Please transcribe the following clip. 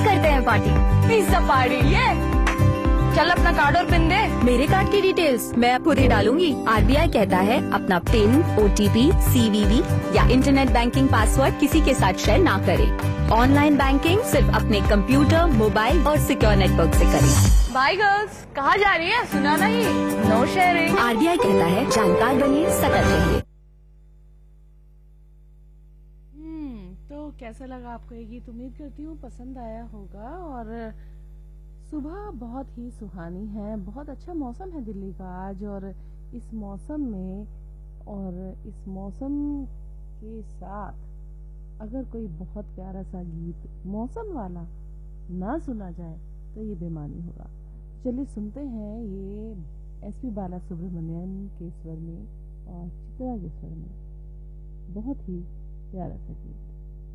करते हैं party. Pizza party ये। चल अपना कार्ड और पिन दे। मेरे कार्ड की डिटेल्स मैं खुद ही डालूंगी। आरबीआई कहता है अपना पिन, ओटीपी, सीवीवी या इंटरनेट बैंकिंग पासवर्ड किसी के साथ शेयर ना करें। ऑनलाइन बैंकिंग सिर्फ अपने कंप्यूटर, मोबाइल और सिक्योर नेटवर्क से करें। बाय गर्ल्स, कहाँ जा रही है? सुना नहीं, नो शेयरिंग। आरबीआई कहता है जानकार बनिए, सतर्क रहिए। तो कैसा लगा आपको ये गीत? उम्मीद करती हूँ पसंद आया होगा। और सुबह बहुत ही सुहानी है, बहुत अच्छा मौसम है दिल्ली का आज। और इस मौसम में और इस मौसम के साथ अगर कोई बहुत प्यारा सा गीत मौसम वाला ना सुना जाए तो ये बेमानी होगा। चलिए सुनते हैं ये एसपी बालासुब्रमण्यम के स्वर में और चित्रा के स्वर में बहुत ही प्यारा सा गीत।